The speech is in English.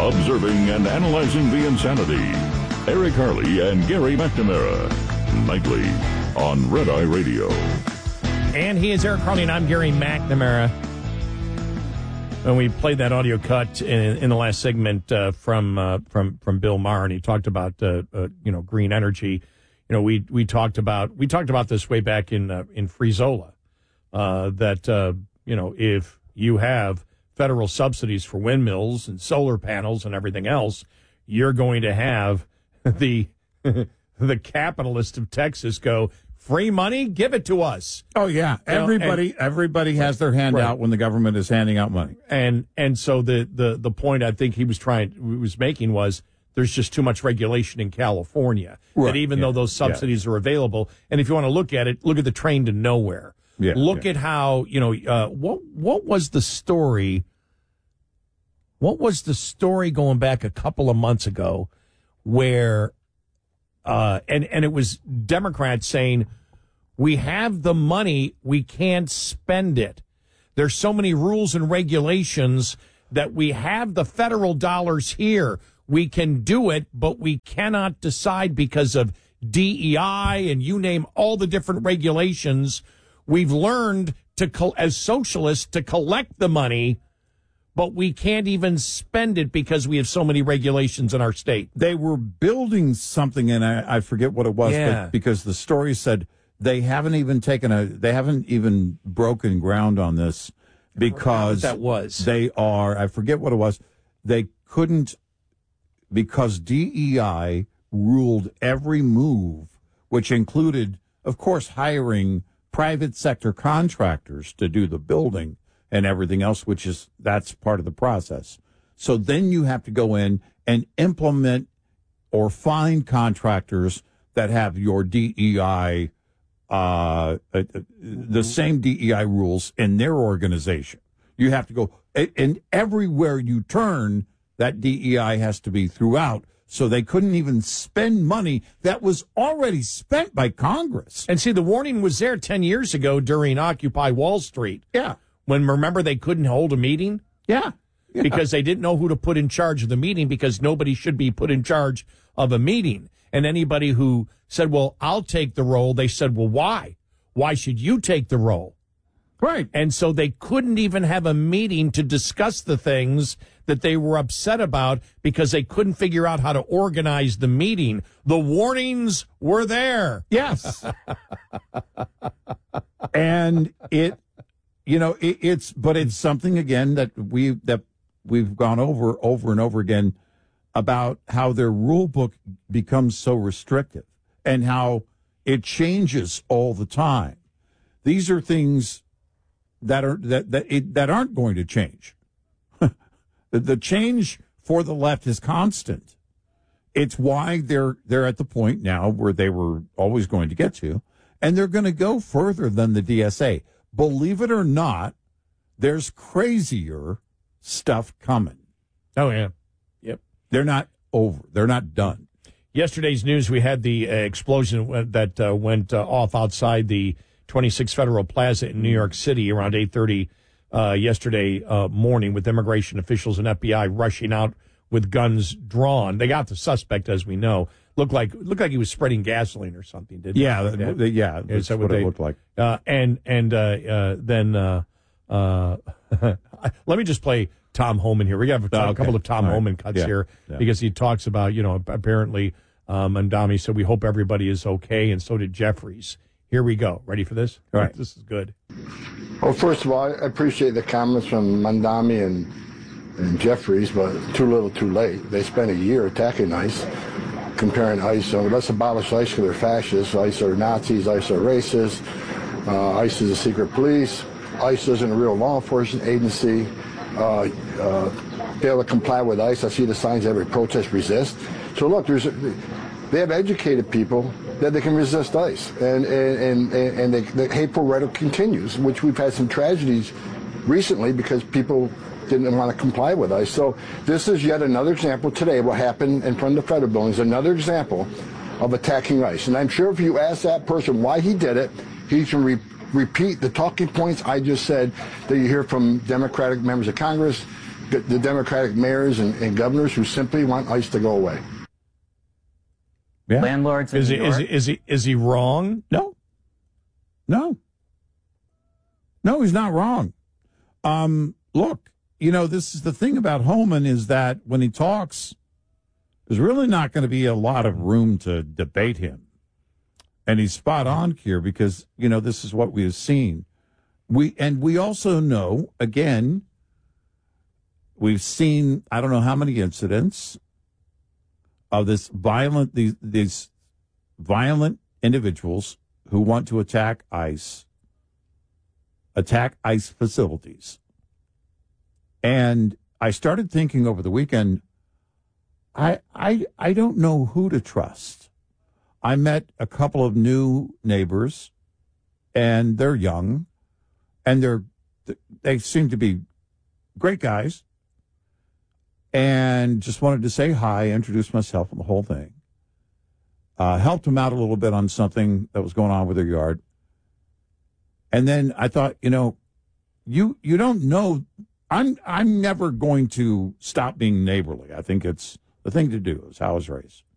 Observing and analyzing the insanity. Eric Harley and Gary McNamara. Nightly on Red Eye Radio. And he is Eric Harley, and I'm Gary McNamara. And we played that audio cut in the last segment from Bill Maher, and he talked about green energy. You know, we talked about this way back in Frizola, that if you have federal subsidies for windmills and solar panels and everything else, you're going to have the capitalists of Texas go, free money, give it to us. Oh yeah, everybody has their hand out when the government is handing out money. And so the point I think he was making was there's just too much regulation in California that even though those subsidies are available, and if you want to look at it, look at the train to nowhere. Yeah, look at how what was the story? What was the story going back a couple of months ago where and it was Democrats saying, we have the money, we can't spend it. There's so many rules and regulations that we have the federal dollars here. We can do it, but we cannot decide because of DEI and you name all the different regulations. We've learned as socialists to collect the money, but we can't even spend it because we have so many regulations in our state. They were building something, and I forget what it was, but because the story said they haven't even broken ground on this because that was. I forget what it was. They couldn't, because DEI ruled every move, which included, of course, hiring private sector contractors to do the building and everything else, that's part of the process. So then you have to go in and implement or find contractors that have your DEI, the same DEI rules in their organization. You have to go, and everywhere you turn, that DEI has to be throughout. So they couldn't even spend money that was already spent by Congress. And see, the warning was there 10 years ago during Occupy Wall Street. Yeah. When, remember, they couldn't hold a meeting? Yeah. Because they didn't know who to put in charge of the meeting because nobody should be put in charge of a meeting. And anybody who said, well, I'll take the role, they said, well, why? Why should you take the role? Right. And so they couldn't even have a meeting to discuss the things that they were upset about because they couldn't figure out how to organize the meeting. The warnings were there. Yes. And it's something again that we've gone over and over again about how their rule book becomes so restrictive and how it changes all the time. These are things that aren't going to change. The change for the left is constant. It's why they're at the point now where they were always going to get to, and they're going to go further than the DSA. Believe it or not, there's crazier stuff coming. Oh, yeah. Yep. They're not over. They're not done. Yesterday's news, we had the explosion that went off outside the 26 Federal Plaza in New York City around 8:30 yesterday morning, with immigration officials and FBI rushing out with guns drawn. They got the suspect, as we know. Looked like he was spreading gasoline or something, didn't he? Yeah. That's what it looked like. Then let me just play Tom Homan here. We got a couple of Tom Homan cuts here because he talks about, apparently Mamdani said, we hope everybody is okay, and so did Jeffries. Here we go. Ready for this? All right. This is good. Well, first of all, I appreciate the comments from Mamdani and Jeffries, but too little, too late. They spent a year attacking ICE, comparing ICE. So let's abolish ICE because they're fascists. ICE are Nazis. ICE are racist. ICE is a secret police. ICE isn't a real law enforcement agency. Fail to comply with ICE. I see the signs every protest resist. So look, they have educated people that they can resist ICE, and the hateful rhetoric continues, which we've had some tragedies recently because people didn't want to comply with ICE. So this is yet another example today. What happened in front of the federal buildings, another example of attacking ICE. And I'm sure if you ask that person why he did it, he can repeat the talking points I just said that you hear from Democratic members of Congress, the Democratic mayors and governors who simply want ICE to go away. Yeah. Landlords in New York. Is he wrong? No, he's not wrong. Look, this is the thing about Homan is that when he talks, there's really not going to be a lot of room to debate him. And he's spot on here because, this is what we have seen. We also know, again, we've seen, I don't know how many incidents of these violent individuals who want to attack ICE facilities. And I started thinking over the weekend, I don't know who to trust. I met a couple of new neighbors, and they're young, and they seem to be great guys, and just wanted to say hi, introduce myself and the whole thing. Helped them out a little bit on something that was going on with their yard. And then I thought, you don't know. I'm never going to stop being neighborly. I think it's the thing to do. Is how I was raised.